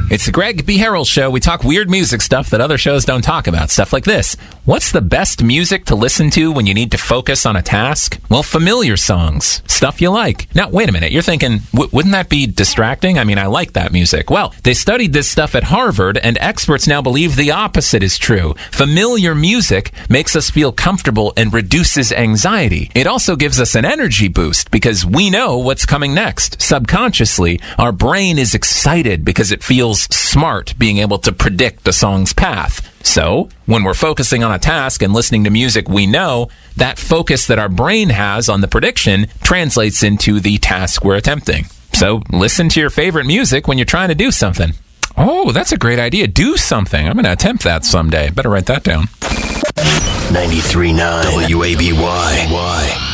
It's the Greg B. Harrell Show. We talk weird music stuff that other shows don't talk about. Stuff like this. What's the best music to listen to when you need to focus on a task? Well, familiar songs. Stuff you like. Now, wait a minute. You're thinking, wouldn't that be distracting? I mean, I like that music. Well, they studied this stuff at Harvard, and experts now believe the opposite is true. Familiar music makes us feel comfortable and reduces anxiety. It also gives us an energy boost because we know what's coming next. Subconsciously, our brain is excited because it feels smart being able to predict the song's path. So, when we're focusing on a task and listening to music we know, that focus that our brain has on the prediction translates into the task we're attempting. So, listen to your favorite music when you're trying to do something. Oh, that's a great idea. Do something. I'm going to attempt that someday. Better write that down. 93.9 WABY.